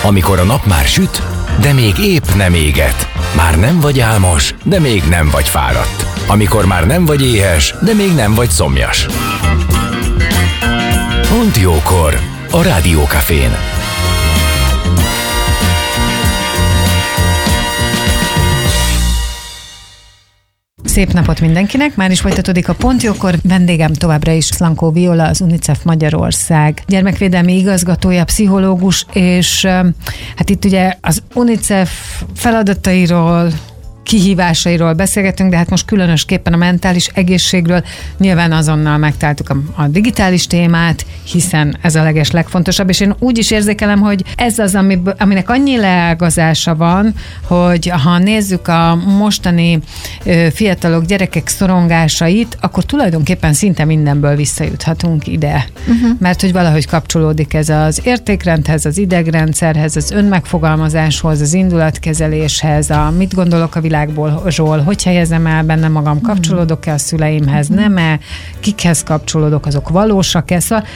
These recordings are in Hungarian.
Amikor a nap már süt, de még épp nem éget. Már nem vagy álmos, de még nem vagy fáradt. Amikor már nem vagy éhes, de még nem vagy szomjas. Pont jókor a Rádiókafén. Szép napot mindenkinek, már is folytatódik a Pont jókor. Vendégem továbbra is Szlankó Viola, az UNICEF Magyarország gyermekvédelmi igazgatója, pszichológus, és hát itt ugye az UNICEF feladatairól, kihívásairól beszélgetünk, de hát most különösképpen a mentális egészségről. Nyilván azonnal megtaláltuk a digitális témát, hiszen ez a legfontosabb, és én úgy is érzékelem, hogy ez az, aminek annyi leágazása van, hogy ha nézzük a mostani fiatalok, gyerekek szorongásait, akkor tulajdonképpen szinte mindenből visszajuthatunk ide. Mert hogy valahogy kapcsolódik ez az értékrendhez, az idegrendszerhez, az önmegfogalmazáshoz, az indulatkezeléshez, a mit gondolok a világból, hogy helyezem el benne magam, kapcsolódok-e a szüleimhez, nem-e, kikhez kapcsolódok, azok valósak-e, szóval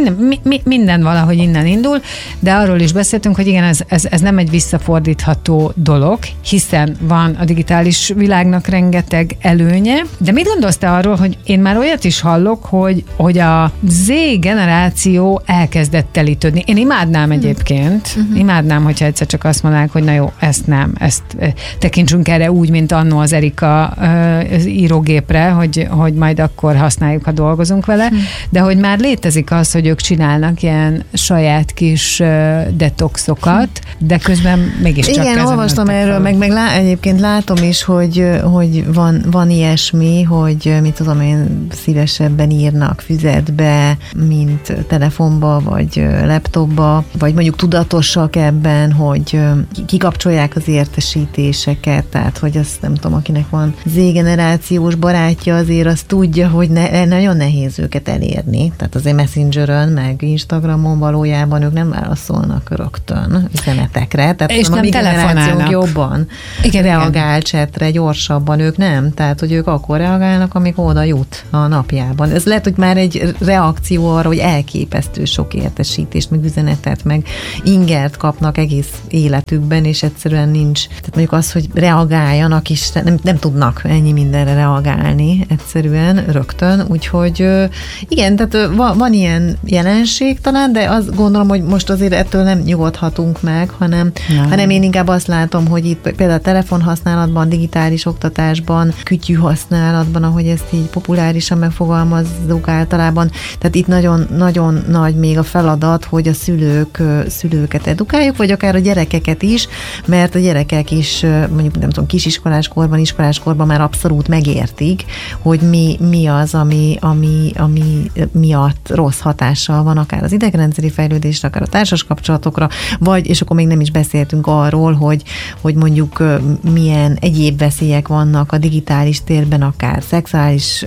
minden valahogy innen indul, de arról is beszéltünk, hogy igen, ez nem egy visszafordítható dolog, hiszen van a digitális világnak rengeteg előnye, de mit gondolsz te arról, hogy én már olyat is hallok, hogy a Z generáció elkezdett telítődni. Én imádnám egyébként, imádnám, hogyha egyszer csak azt mondanák, hogy na jó, ezt nem, ezt tekintsünk erre úgy, mint annó az Erika az írógépre, hogy majd akkor használjuk, ha dolgozunk vele, de hogy már létezik az, hogy ők csinálnak ilyen saját kis detoxokat, de közben mégiscsak igen, olvastam erről, meg egyébként látom is, hogy van ilyesmi, hogy mit tudom én, szívesebben írnak füzetbe, mint telefonba, vagy laptopba, vagy mondjuk tudatosak ebben, hogy kikapcsolják az értesítéseket, tehát hogy azt nem tudom, akinek van Z-generációs barátja, azért azt tudja, hogy nagyon nehéz őket elérni. Tehát azért Messengeren, meg Instagramon valójában ők nem válaszolnak rögtön üzenetekre. Tehát és nem telefonálnak. Jobban reagál csetre, gyorsabban, ők nem. Tehát, hogy ők akkor reagálnak, amikor oda jut a napjában. Ez lehet, hogy már egy reakció arra, hogy elképesztő sok értesítést, meg üzenetet, meg ingert kapnak egész életükben, és egyszerűen nincs. Tehát mondjuk az, hogy reagáljanak is, nem tudnak ennyi mindenre reagálni egyszerűen rögtön, úgyhogy igen, tehát van ilyen jelenség talán, de azt gondolom, hogy most azért ettől nem nyugodhatunk meg, hanem én inkább azt látom, hogy itt például a telefonhasználatban, digitális oktatásban, kütyű használatban, ahogy ezt így populárisan megfogalmazzuk általában, tehát itt nagyon nagy még a feladat, hogy a szülőket edukáljuk, vagy akár a gyerekeket is, mert a gyerekek is mondjuk nem tudom, kisiskoláskorban, iskoláskorban már abszolút megértik, hogy mi az, ami miatt rossz hatással van akár az idegrendszeri fejlődésre, akár a társas kapcsolatokra, vagy, és akkor még nem is beszéltünk arról, hogy mondjuk milyen egyéb veszélyek vannak a digitális térben, akár szexuális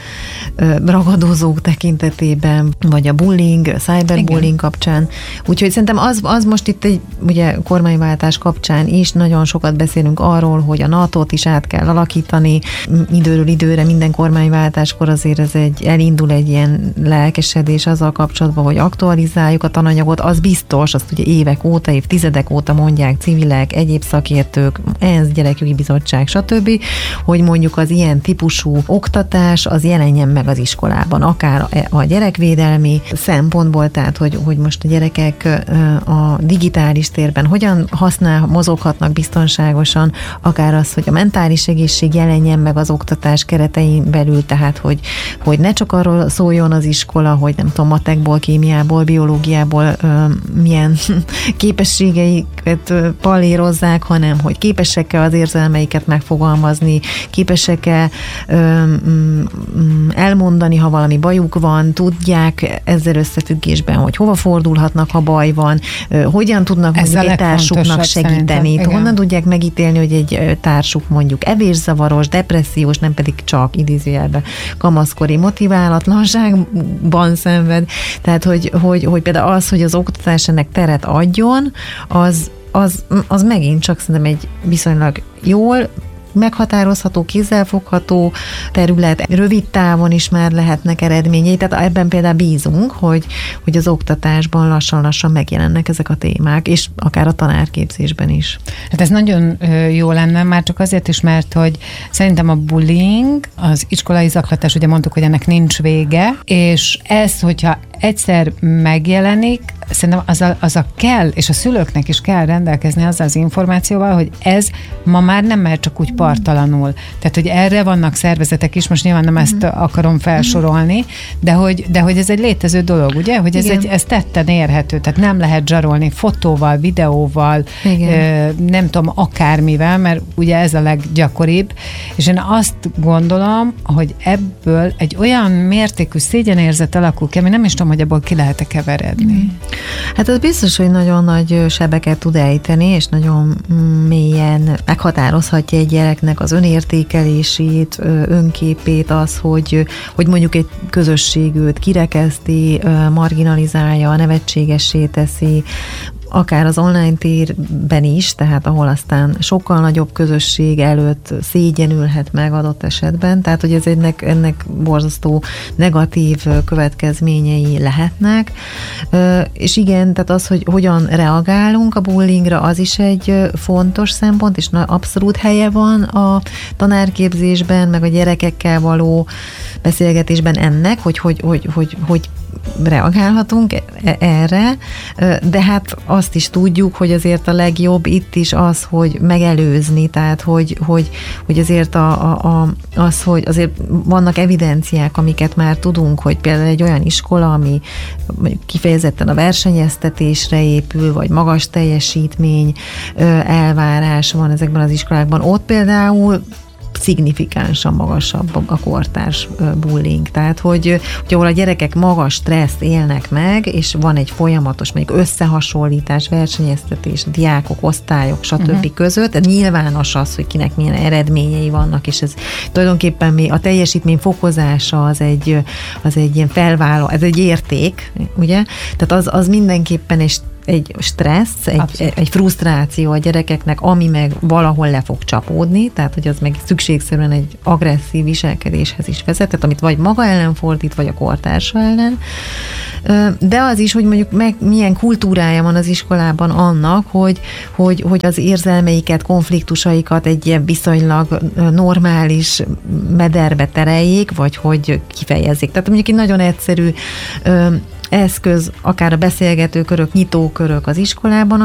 ragadozók tekintetében, vagy a bullying, cyberbullying kapcsán. Úgyhogy szerintem az most itt egy ugye kormányváltás kapcsán is nagyon sokat beszélünk arról, hogy a NATO-t is át kell alakítani. Időről időre minden kormányváltáskor azért elindul egy ilyen lelkesedés azzal kapcsolatban, hogy aktualizáljuk a tananyagot. Az biztos, azt ugye évek óta, évtizedek óta mondják civilek, egyéb szakértők, ENSZ gyerekjogi bizottság, stb., hogy mondjuk az ilyen típusú oktatás az jelenjen meg az iskolában, akár a gyerekvédelmi szempontból, tehát hogy most a gyerekek a digitális térben hogyan mozoghatnak biztonságosan, akár az, hogy a mentális egészség jelenjen meg az oktatás keretein belül, tehát hogy ne csak arról szóljon az iskola, hogy nem tudom, matekból, kémiából, biológiából milyen képességeiket pallérozzák, hanem hogy képesek-e az érzelmeiket megfogalmazni, képesek-e elmondani, ha valami bajuk van, tudják ezzel összefüggésben, hogy hova fordulhatnak, ha baj van, hogyan tudnak mondjuk egy társuknak segíteni, honnan tudják megítélni, hogy egy társuk mondjuk evészavaros, depressziós, nem pedig csak idézőjelben kamaszkori motiválatlanságban szenved. Tehát, hogy például az, hogy az oktatás ennek teret adjon, az megint csak szerintem egy viszonylag jól meghatározható, kézzelfogható terület, rövid távon is már lehetnek eredményei, tehát ebben például bízunk, hogy az oktatásban lassan-lassan megjelennek ezek a témák, és akár a tanárképzésben is. Hát ez nagyon jó lenne, már csak azért is, mert hogy szerintem a bullying, az iskolai zaklatás, ugye mondtuk, hogy ennek nincs vége, és ez, hogyha egyszer megjelenik, szerintem az a kell, és a szülőknek is kell rendelkezni azzal az információval, hogy ez ma már nem mehet csak úgy partalanul. Tehát, hogy erre vannak szervezetek is, most nyilván nem ezt akarom felsorolni, de hogy ez egy létező dolog, ugye? Hogy ez tetten érhető, tehát nem lehet zsarolni fotóval, videóval, nem tudom, akármivel, mert ugye ez a leggyakoribb, és én azt gondolom, hogy ebből egy olyan mértékű szégyenérzet alakul ki, ami nem is tudom, hogy ebből ki lehet-e keveredni. Hát az biztos, hogy nagyon nagy sebeket tud ejteni, és nagyon mélyen meghatározhatja egy gyereknek az önértékelését, önképét, az, hogy mondjuk egy közösség őt kirekeszti, marginalizálja, nevetségessé teszi, akár az online térben is, tehát ahol aztán sokkal nagyobb közösség előtt szégyenülhet meg adott esetben, tehát hogy ez ennek borzasztó negatív következményei lehetnek, és igen, tehát az, hogy hogyan reagálunk a bullyingra, az is egy fontos szempont, és abszolút helye van a tanárképzésben, meg a gyerekekkel való beszélgetésben ennek, hogy reagálhatunk erre, de hát azt is tudjuk, hogy azért a legjobb itt is az, hogy megelőzni, tehát hogy azért az, hogy azért vannak evidenciák, amiket már tudunk, hogy például egy olyan iskola, ami kifejezetten a versenyeztetésre épül, vagy magas teljesítmény elvárás van ezekben az iskolákban, ott például szignifikánsan magasabb a kortárs bullying. Tehát, hogy ahol a gyerekek magas stresszt élnek meg, és van egy folyamatos, mondjuk összehasonlítás, versenyeztetés, diákok, osztályok, stb. Között, nyilvános az, hogy kinek milyen eredményei vannak, és ez tulajdonképpen a teljesítmény fokozása az egy ilyen ez egy érték, ugye? Tehát az mindenképpen egy stressz, egy frusztráció a gyerekeknek, ami meg valahol le fog csapódni, tehát hogy az meg szükségszerűen egy agresszív viselkedéshez is vezet, tehát amit vagy maga ellen fordít, vagy a kortársa ellen. De az is, hogy mondjuk milyen kultúrája van az iskolában annak, hogy az érzelmeiket, konfliktusaikat egy ilyen viszonylag normális mederbe tereljék, vagy hogy kifejezzék. Tehát mondjuk egy nagyon egyszerű eszköz, akár a beszélgetőkörök, nyitókörök az iskolában,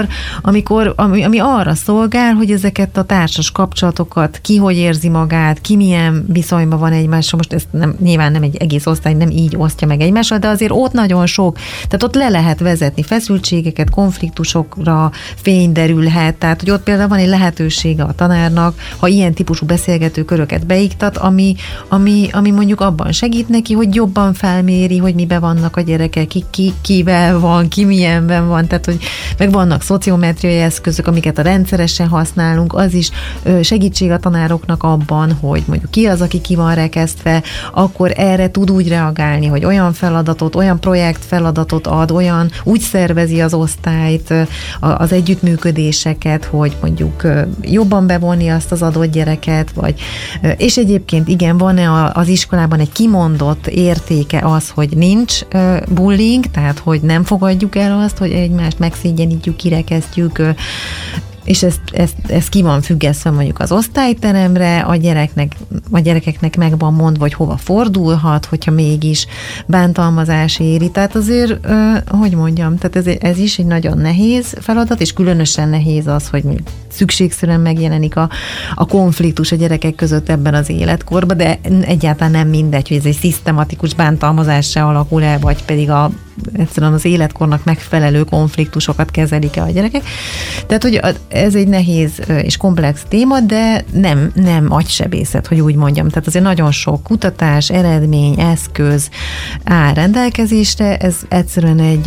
ami arra szolgál, hogy ezeket a társas kapcsolatokat, ki hogy érzi magát, ki milyen viszonyban van egymással, most ezt nyilván nem egy egész osztály nem így osztja meg egymással, de azért ott nagyon sok, tehát ott le lehet vezetni feszültségeket, konfliktusokra fény derülhet, tehát hogy ott például van egy lehetősége a tanárnak, ha ilyen típusú beszélgetőköröket beiktat, ami mondjuk abban segít neki, hogy jobban felméri, hogy miben vannak a gyerekek, kivel van, ki milyenben van, tehát hogy meg vannak szociometriai eszközök, amiket rendszeresen használunk, az is segítség a tanároknak abban, hogy mondjuk ki az, aki ki van rekesztve, akkor erre tud úgy reagálni, hogy olyan feladatot, olyan projekt feladatot ad, úgy szervezi az osztályt, az együttműködéseket, hogy mondjuk jobban bevonni azt az adott gyereket, és egyébként igen, van-e az iskolában egy kimondott értéke az, hogy nincs bullying, tehát hogy nem fogadjuk el azt, hogy egymást megszégyenítjük, kirekesztjük, és ez ki van függesztve mondjuk az osztályteremre, a gyerekeknek meg van mondva, hogy hova fordulhat, hogyha mégis bántalmazás éri. Tehát azért, hogy mondjam, tehát ez is egy nagyon nehéz feladat, és különösen nehéz az, hogy szükségszerűen megjelenik a konfliktus a gyerekek között ebben az életkorban, de egyáltalán nem mindegy, hogy ez egy szisztematikus bántalmazással alakul el, vagy pedig egyszerűen az életkornak megfelelő konfliktusokat kezelik-e a gyerekek. Tehát, hogy ez egy nehéz és komplex téma, de nem agysebészet, hogy úgy mondjam. Tehát azért nagyon sok kutatás, eredmény, eszköz áll rendelkezésre, ez egyszerűen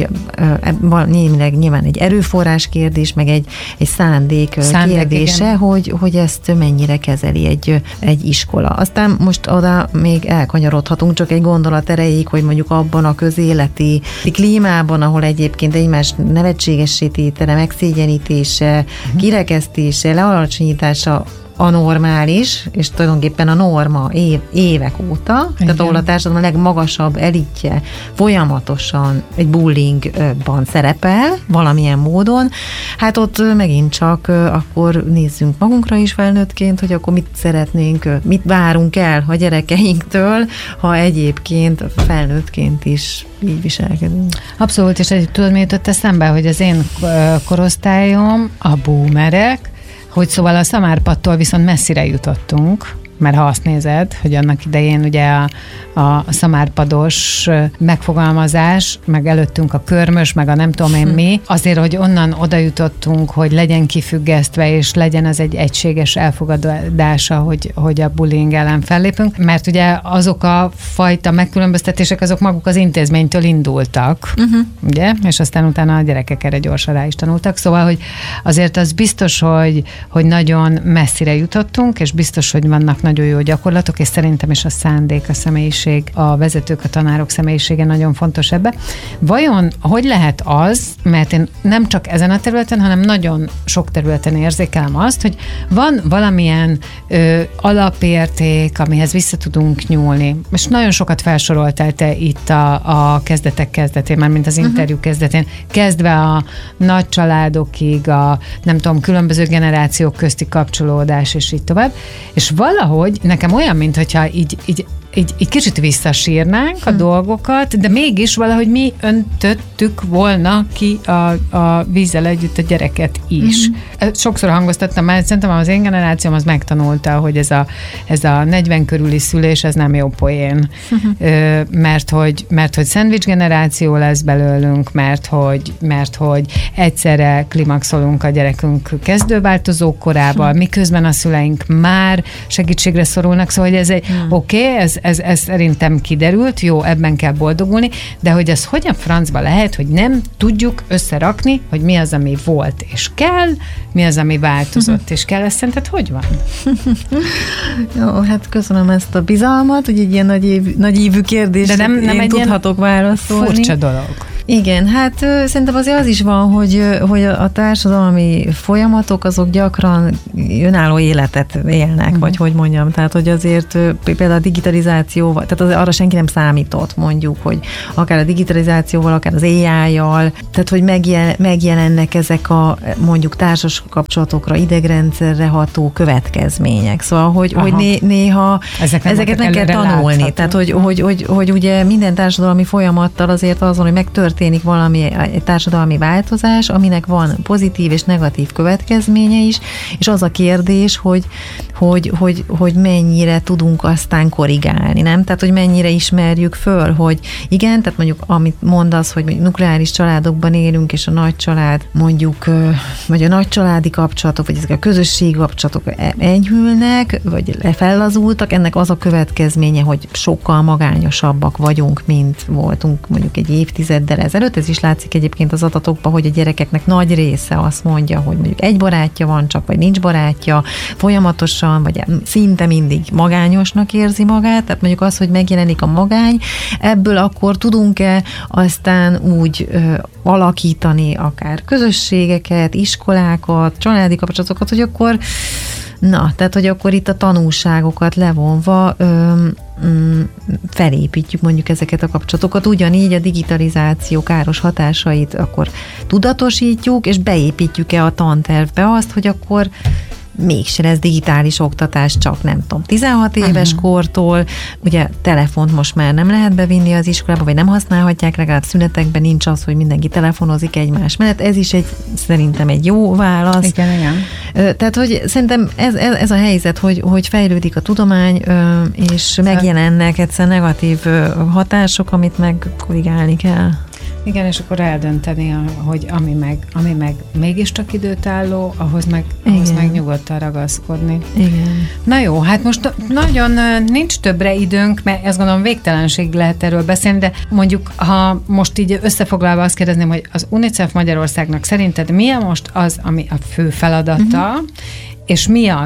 nyilván egy erőforrás kérdés, meg egy szándék kérdése, hogy ezt mennyire kezeli egy iskola. Aztán most oda még elkanyarodhatunk csak egy gondolat erejéig, hogy mondjuk abban a közéleti klímában, ahol egyébként egymás nevetségessé tétele, megszégyenítése, kirekesztése, lealacsonyítása a normális, és tulajdonképpen a norma évek óta, tehát ahol a társadalom a legmagasabb elitje folyamatosan egy bullyingban szerepel, valamilyen módon, hát ott megint csak akkor nézzünk magunkra is felnőttként, hogy akkor mit szeretnénk, mit várunk el a gyerekeinktől, ha egyébként felnőttként is így viselkedünk. Abszolút, és tudod, mi jutott eszembe, hogy az én korosztályom, a boomerek, hogy szóval a szamárpadtól viszont messzire jutottunk, mert ha azt nézed, hogy annak idején ugye a szamárpados megfogalmazás, meg előttünk a körmös, meg a nem tudom én mi, azért, hogy onnan oda jutottunk, hogy legyen kifüggesztve, és legyen az egy egységes elfogadása, hogy a bullying ellen fellépünk, mert ugye azok a fajta megkülönböztetések, azok maguk az intézménytől indultak, ugye, és aztán utána a gyerekek erre gyorsan rá is tanultak, szóval, hogy azért az biztos, hogy nagyon messzire jutottunk, és biztos, hogy vannak nagyon jó gyakorlatok, és szerintem is a szándék, a személyiség, a vezetők, a tanárok személyisége nagyon fontos ebbe. Vajon hogy lehet az, mert én nem csak ezen a területen, hanem nagyon sok területen érzékelem azt, hogy van valamilyen alapérték, amihez vissza tudunk nyúlni. És nagyon sokat felsoroltál te itt a kezdetek kezdetén, már mint az interjú kezdetén, kezdve a nagy családokig, a nem tudom, különböző generációk közti kapcsolódás, és így tovább. És valahogy nekem olyan, mintha így kicsit visszasírnánk a dolgokat, de mégis valahogy mi öntöttük volna ki a vízzel együtt a gyereket is. Sokszor hangoztattam már, szerintem az én generációm az megtanulta, hogy ez a 40 körüli szülés, ez nem jó poén. Mert hogy szendvics generáció lesz belőlünk, mert hogy egyszerre klimaxolunk a gyerekünk kezdőváltozó korával, miközben a szüleink már segítségre szorulnak, szóval hogy ez egy oké, ez szerintem kiderült, jó, ebben kell boldogulni, de hogy ez hogy a francba lehet, hogy nem tudjuk összerakni, hogy mi az, ami volt és kell, mi az, ami változott és kell, ez szerinted hogy van? Jó, hát köszönöm ezt a bizalmat, hogy egy ilyen nagyívű kérdést de nem én tudhatok válaszolni. Furcsa dolog. Igen, hát szerintem azért az is van, hogy a társadalmi folyamatok azok gyakran önálló életet élnek, vagy hogy mondjam, tehát hogy azért például a digitalizációval, tehát azért arra senki nem számított, mondjuk, hogy akár a digitalizációval, akár az AI-jal, tehát hogy megjelennek ezek a mondjuk társas kapcsolatokra, idegrendszerre ható következmények. Szóval, hogy néha ezeket meg kell tanulni. Látható. Tehát, hogy ugye minden társadalmi folyamattal azért azon, hogy megtörténik valami egy társadalmi változás, aminek van pozitív és negatív következménye is, és az a kérdés, hogy mennyire tudunk aztán korrigálni, nem? Tehát, hogy mennyire ismerjük föl, hogy igen, tehát mondjuk amit mondasz, hogy nukleáris családokban élünk, és a nagy család mondjuk, vagy a nagy családi kapcsolatok, vagy ezek a közösségi kapcsolatok enyhülnek, vagy fellazultak, ennek az a következménye, hogy sokkal magányosabbak vagyunk, mint voltunk mondjuk egy évtizeddel ezelőtt. Ez is látszik egyébként az adatokban, hogy a gyerekeknek nagy része azt mondja, hogy mondjuk egy barátja van csak, vagy nincs barátja, folyamatosan, vagy szinte mindig magányosnak érzi magát, tehát mondjuk az, hogy megjelenik a magány, ebből akkor tudunk-e aztán úgy alakítani akár közösségeket, iskolákat, családi kapcsolatokat, hogy akkor tehát, hogy akkor itt a tanulságokat levonva felépítjük mondjuk ezeket a kapcsolatokat, ugyanígy a digitalizáció káros hatásait akkor tudatosítjuk, és beépítjük-e a tantervbe azt, hogy akkor mégse lesz digitális oktatás, csak nem tudom, 16 éves kortól, ugye telefont most már nem lehet bevinni az iskolába, vagy nem használhatják, legalább szünetekben nincs az, hogy mindenki telefonozik egymás mellett, ez is szerintem egy jó válasz. Igen. Tehát, hogy szerintem ez a helyzet, hogy fejlődik a tudomány, és megjelennek egyszer negatív hatások, amit meg korrigálni kell. Igen, és akkor eldönteni, hogy ami meg mégiscsak időtálló, ahhoz meg nyugodtan ragaszkodni. Igen. Na jó, hát most nagyon nincs többre időnk, mert ezt gondolom végtelenség lehet erről beszélni, de mondjuk, ha most így összefoglalva azt kérdezném, hogy az UNICEF Magyarországnak szerinted mi most az, ami a fő feladata, és mi az,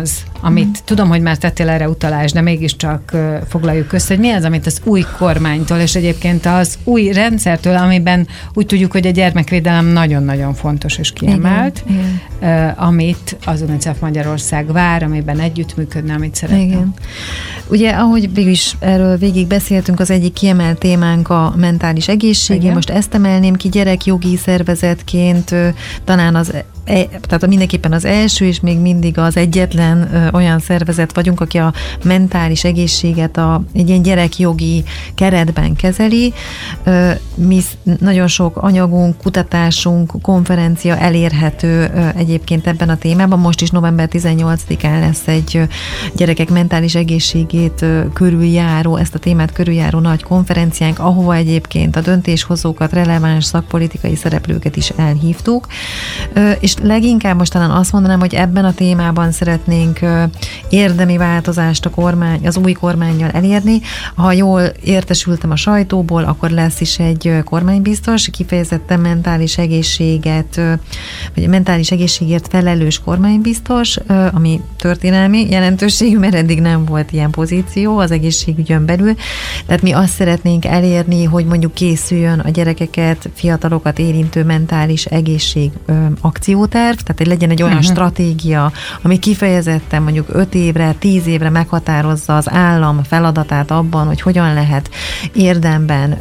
amit tudom, hogy már tettél erre utalást, de mégiscsak foglaljuk össze, hogy mi az, amit az új kormánytól, és egyébként az új rendszertől, amiben úgy tudjuk, hogy a gyermekvédelem nagyon-nagyon fontos és kiemelt, amit az UNICEF Magyarország vár, amiben együttműködne, amit szeretne. Igen. Ugye, ahogy erről végig beszéltünk, az egyik kiemelt témánk a mentális egészség. Igen. Most ezt emelném ki gyerekjogi szervezetként, talán tehát mindenképpen az első, és még mindig az egyetlen olyan szervezet vagyunk, aki a mentális egészséget egy ilyen gyerekjogi keretben kezeli. Mi nagyon sok anyagunk, kutatásunk, konferencia elérhető egyébként ebben a témában. Most is november 18-án lesz egy gyerekek mentális egészségét körüljáró, ezt a témát körüljáró nagy konferenciánk, ahova egyébként a döntéshozókat, releváns szakpolitikai szereplőket is elhívtuk. És leginkább most talán azt mondanám, hogy ebben a témában szeretnénk érdemi változást az új kormánnyal elérni. Ha jól értesültem a sajtóból, akkor lesz is egy kormánybiztos, kifejezetten mentális egészséget, vagy mentális egészségért felelős kormánybiztos, ami történelmi jelentőségű, mert eddig nem volt ilyen pozíció az egészségügyön belül. Tehát mi azt szeretnénk elérni, hogy mondjuk készüljön a gyerekeket, fiatalokat érintő mentális egészség akcióterv, tehát hogy legyen egy olyan stratégia, ami kifejezetten mondjuk 5 évre, 10 évre meghatározza az állam feladatát abban, hogy hogyan lehet érdemben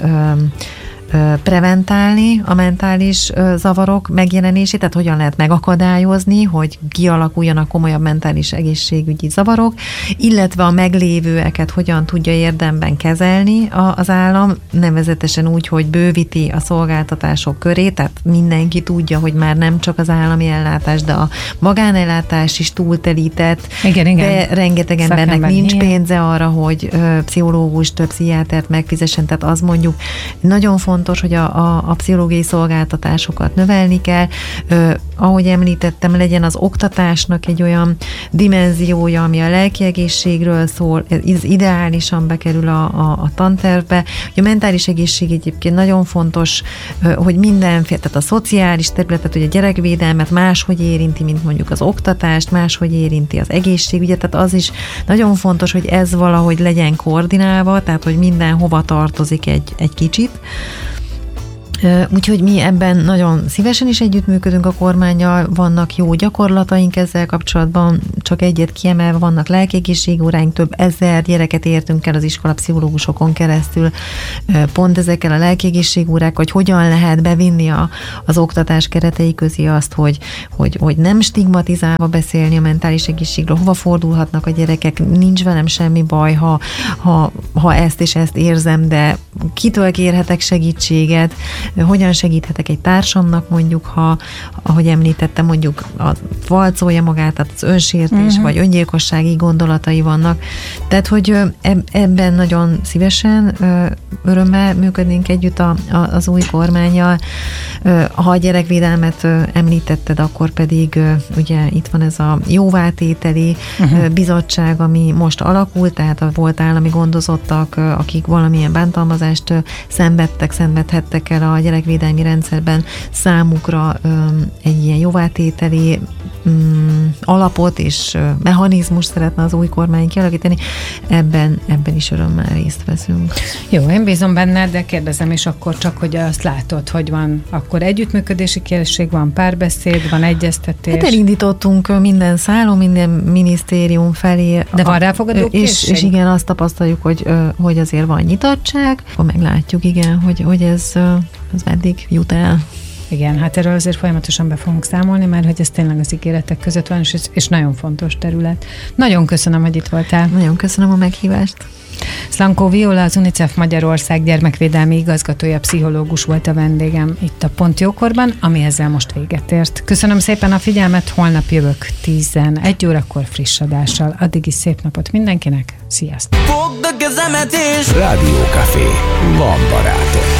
preventálni a mentális zavarok megjelenését, tehát hogyan lehet megakadályozni, hogy kialakuljanak komolyabb mentális egészségügyi zavarok, illetve a meglévőeket hogyan tudja érdemben kezelni az állam, nevezetesen úgy, hogy bővíti a szolgáltatások körét, tehát mindenki tudja, hogy már nem csak az állami ellátás, de a magánellátás is túltelített, igen. De rengeteg embernek nincs pénze arra, hogy pszichológust, pszichiátert megfizessen, tehát az mondjuk nagyon fontos, hogy a pszichológiai szolgáltatásokat növelni kell. Ahogy említettem, legyen az oktatásnak egy olyan dimenziója, ami a lelki egészségről szól, ez ideálisan bekerül a tantervbe. A mentális egészség egyébként nagyon fontos, hogy mindenféle, tehát a szociális területet, hogy a gyerekvédelmet máshogy érinti, mint mondjuk az oktatást, máshogy érinti az egészségügyet, tehát az is nagyon fontos, hogy ez valahogy legyen koordinálva, tehát hogy minden hova tartozik egy kicsit. Úgyhogy mi ebben nagyon szívesen is együttműködünk a kormánnyal, vannak jó gyakorlataink ezzel kapcsolatban, csak egyet kiemelve, vannak lelkiegészségóráink, több ezer gyereket értünk el az iskolapszichológusokon keresztül, pont ezekkel a lelkiegészségórák, hogy hogyan lehet bevinni az oktatás keretei közé azt, hogy nem stigmatizálva beszélni a mentális egészségről, hova fordulhatnak a gyerekek, nincs velem semmi baj, ha ezt és ezt érzem, de kitől kérhetek segítséget, hogyan segíthetek egy társamnak, mondjuk, ha, ahogy említettem, mondjuk valcolja magát, tehát az önsértés, vagy öngyilkossági gondolatai vannak. Tehát, hogy ebben nagyon szívesen, örömmel működnénk együtt az új kormánnyal. Ha a gyerekvédelmet említetted, akkor pedig ugye itt van ez a jóvátételi bizottság, ami most alakult, tehát a volt állami gondozottak, akik valamilyen bántalmazást szenvedhettek el a gyerekvédelmi rendszerben, számukra egy ilyen jóvátételi alapot és mechanizmus szeretne az új kormány kialakítani. Ebben is örömmel részt veszünk. Jó, én bízom benned, de kérdezem is akkor csak, hogy azt látod, hogy van akkor együttműködési készség, van párbeszéd, van egyeztetés. Hát elindítottunk minden szálon, minden minisztérium felé. De van ráfogadó készség? És igen, azt tapasztaljuk, hogy azért van nyitottság, akkor meglátjuk, igen, hogy ez meddig jut el. Igen, hát erről azért folyamatosan be fogunk számolni, mert hogy ez tényleg az ígéretek között van, és nagyon fontos terület. Nagyon köszönöm, hogy itt voltál. Nagyon köszönöm a meghívást. Szlankó Viola, az UNICEF Magyarország gyermekvédelmi igazgatója, pszichológus volt a vendégem itt a Pont Jókorban, ami ezzel most véget ért. Köszönöm szépen a figyelmet, holnap jövök 11 órakor friss adással. Addig is szép napot mindenkinek, sziasztok! Rádió Café. Van barátom.